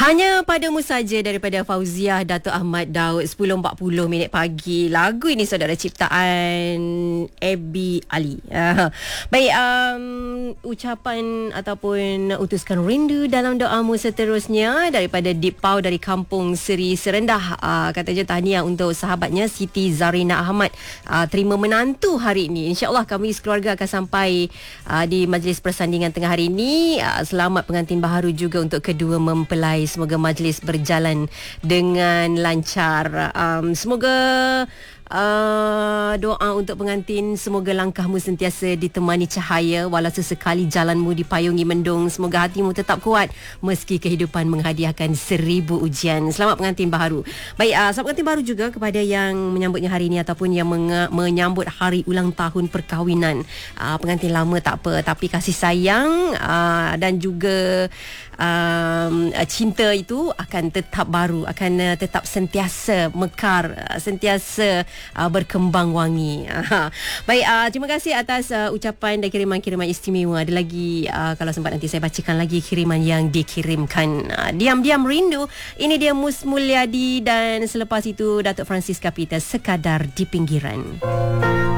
Hanya padamu saja daripada Fauziah Dato' Ahmad Daud, 10.40 minit pagi. Lagu ini saudara ciptaan Abby Ali. Baik, ucapan ataupun utuskan rindu dalam doamu seterusnya daripada Deep Pau dari Kampung Seri Serendah. Katanya tahniah untuk sahabatnya Siti Zarina Ahmad terima menantu hari ini. InsyaAllah kami sekeluarga akan sampai di majlis persandingan tengah hari ini. Selamat pengantin baharu juga untuk kedua mempelai. Semoga majlis berjalan dengan lancar. Semoga doa untuk pengantin, semoga langkahmu sentiasa ditemani cahaya walau sesekali jalanmu dipayungi mendung. Semoga hatimu tetap kuat meski kehidupan menghadiahkan 1000 ujian. Selamat pengantin baharu. Baik, selamat pengantin baharu juga kepada yang menyambutnya hari ini ataupun yang menyambut hari ulang tahun perkahwinan. Pengantin lama tak apa, tapi kasih sayang dan juga cinta itu akan tetap baru, akan tetap sentiasa mekar, sentiasa berkembang wangi. Baik, terima kasih atas ucapan dan kiriman-kiriman istimewa. Ada lagi kalau sempat nanti saya bacakan lagi kiriman yang dikirimkan. Diam-diam rindu. Ini dia Mus Mulyadi dan selepas itu Datuk Francis Kapita, Sekadar di Pinggiran.